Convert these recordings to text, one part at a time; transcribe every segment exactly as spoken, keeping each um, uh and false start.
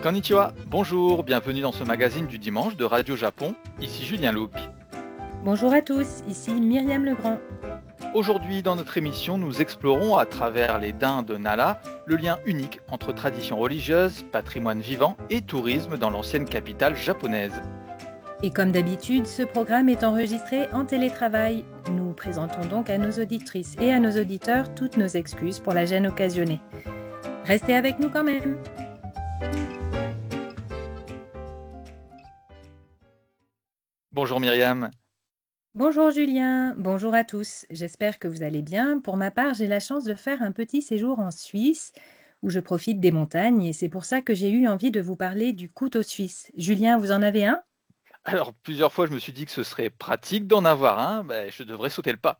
Konnichiwa, bonjour, bienvenue dans ce magazine du dimanche de Radio Japon, ici Julien Loup. Bonjour à tous, ici Myriam Legrand. Aujourd'hui dans notre émission, nous explorons à travers les daims de Nara le lien unique entre tradition religieuse, patrimoine vivant et tourisme dans l'ancienne capitale japonaise. Et comme d'habitude, ce programme est enregistré en télétravail. Nous présentons donc à nos auditrices et à nos auditeurs toutes nos excuses pour la gêne occasionnée. Restez avec nous quand même. Bonjour Myriam. Bonjour Julien, bonjour à tous. J'espère que vous allez bien. Pour ma part, j'ai la chance de faire un petit séjour en Suisse où je profite des montagnes et c'est pour ça que j'ai eu envie de vous parler du couteau suisse. Julien, vous en avez un ? Alors plusieurs fois je me suis dit que ce serait pratique d'en avoir un, ben, je devrais sauter le pas.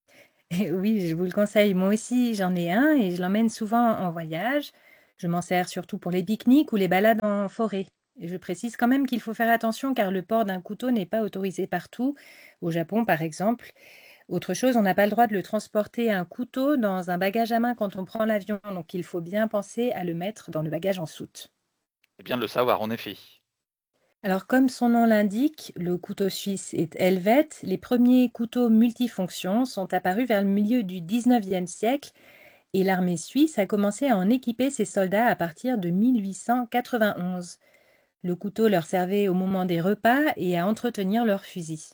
Eh oui, je vous le conseille. Moi aussi, j'en ai un et je l'emmène souvent en voyage. Je m'en sers surtout pour les pique-niques ou les balades en forêt. Et je précise quand même qu'il faut faire attention car le port d'un couteau n'est pas autorisé partout. Au Japon, par exemple. Autre chose, on n'a pas le droit de le transporter un couteau dans un bagage à main quand on prend l'avion. Donc, il faut bien penser à le mettre dans le bagage en soute. C'est bien de le savoir en effet. Alors, comme son nom l'indique, le couteau suisse est helvète. Les premiers couteaux multifonctions sont apparus vers le milieu du dix-neuvième siècle et l'armée suisse a commencé à en équiper ses soldats à partir de mille huit cent quatre-vingt-onze. Le couteau leur servait au moment des repas et à entretenir leurs fusils.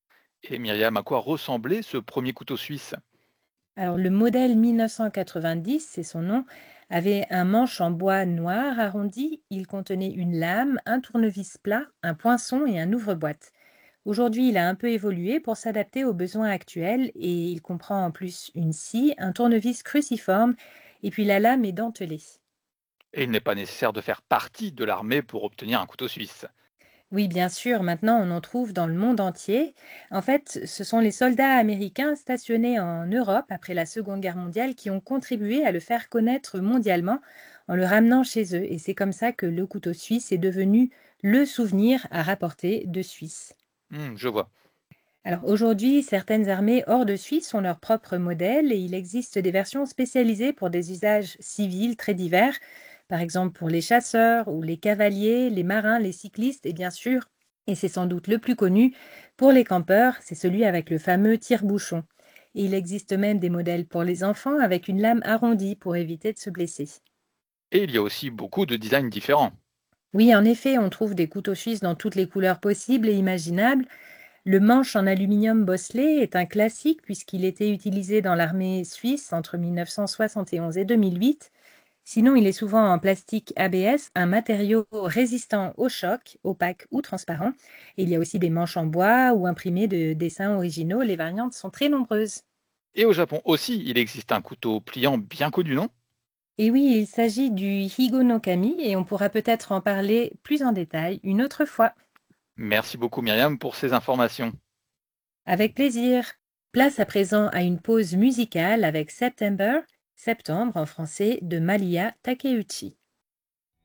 Et Myriam, à quoi ressemblait ce premier couteau suisse ? Alors, le modèle mille neuf cent quatre-vingt-dix, c'est son nom, avait un manche en bois noir arrondi. Il contenait une lame, un tournevis plat, un poinçon et un ouvre-boîte. Aujourd'hui, il a un peu évolué pour s'adapter aux besoins actuels et il comprend en plus une scie, un tournevis cruciforme et puis la lame est dentelée. Et il n'est pas nécessaire de faire partie de l'armée pour obtenir un couteau suisse. Oui, bien sûr, maintenant on en trouve dans le monde entier. En fait, ce sont les soldats américains stationnés en Europe après la Seconde Guerre mondiale qui ont contribué à le faire connaître mondialement en le ramenant chez eux. Et c'est comme ça que le couteau suisse est devenu le souvenir à rapporter de Suisse. Hmm, je vois. Alors aujourd'hui, certaines armées hors de Suisse ont leur propre modèle et il existe des versions spécialisées pour des usages civils très divers, par exemple pour les chasseurs ou les cavaliers, les marins, les cyclistes et bien sûr, et c'est sans doute le plus connu, pour les campeurs, c'est celui avec le fameux tire-bouchon. Et il existe même des modèles pour les enfants avec une lame arrondie pour éviter de se blesser. Et il y a aussi beaucoup de designs différents. Oui, en effet, on trouve des couteaux suisses dans toutes les couleurs possibles et imaginables. Le manche en aluminium bosselé est un classique puisqu'il était utilisé dans l'armée suisse entre mille neuf cent soixante et onze et deux mille huit. Sinon, il est souvent en plastique A B S, un matériau résistant au choc, opaque ou transparent. Et il y a aussi des manches en bois ou imprimées de dessins originaux. Les variantes sont très nombreuses. Et au Japon aussi, il existe un couteau pliant bien connu, non ? Et oui, il s'agit du Higo no Kami et on pourra peut-être en parler plus en détail une autre fois. Merci beaucoup Myriam pour ces informations. Avec plaisir. Place à présent à une pause musicale avec September, Septembre en français, de Malia Takeuchi.